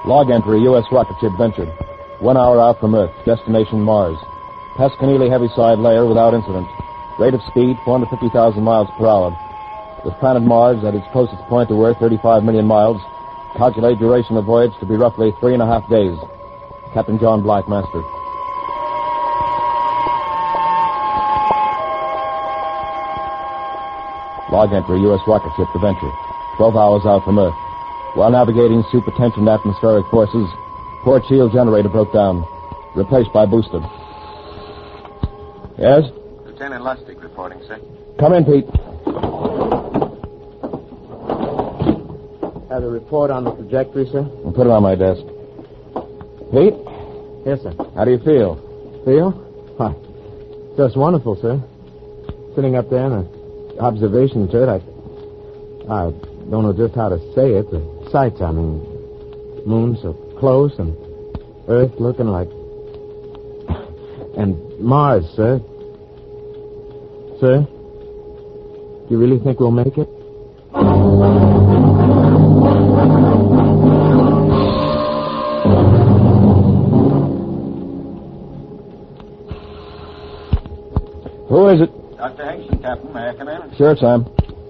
Log entry, U.S. rocket ship Venture. 1 hour out from Earth. Destination Mars. Pass Keneally heaviside layer without incident. Rate of speed, 450,000 miles per hour. With planet Mars at its closest point to Earth, 35 million miles. Calculate duration of voyage to be roughly 3.5 days. Captain John Blythe, master. Log entry, U.S. rocket ship to Venture. 12 hours out from Earth. While navigating supertensioned atmospheric forces, port shield generator broke down. Replaced by booster. Yes? Lieutenant Lustig reporting, sir. Come in, Pete. Have a report on the trajectory, sir? I'll put it on my desk. Pete? Yes, sir. How do you feel? Feel? Why, just wonderful, sir. Sitting up there in an observation turret, I don't know just how to say it. The sights, I mean. Moon so close and Earth looking like... And Mars, sir. Sir? Do you really think we'll make it? Who is it? Dr. Hinkson, Captain. May I come in? Sure, Sam.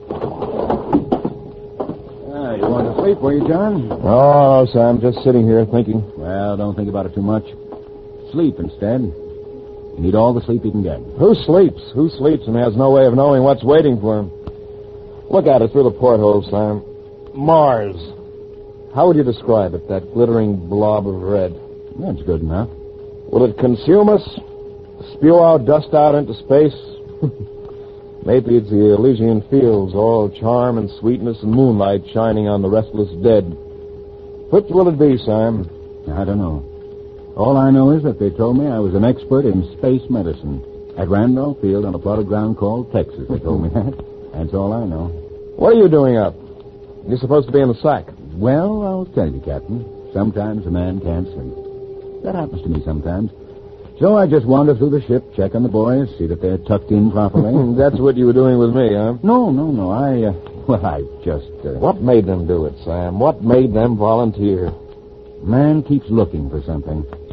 You want to sleep, were you, John? Oh, no, Sam. Just sitting here thinking. Well, don't think about it too much. Sleep instead. You need all the sleep you can get. Who sleeps? Who sleeps and has no way of knowing what's waiting for him? Look at it through the porthole, Sam. Mars. How would you describe it, that glittering blob of red? That's good enough. Will it consume us? Spew our dust out into space? Maybe it's the Elysian fields, all charm and sweetness and moonlight shining on the restless dead. Which will it be, Sam? I don't know. All I know is that they told me I was an expert in space medicine. At Randolph Field on a plot of ground called Texas, they told me that. That's all I know. What are you doing up? You're supposed to be in the sack. Well, I'll tell you, Captain. Sometimes a man can't sleep. That happens to me sometimes. So I just wander through the ship, check on the boys, see that they're tucked in properly. That's what you were doing with me, huh? No. I just... What made them do it, Sam? What made them volunteer? Man keeps looking for something.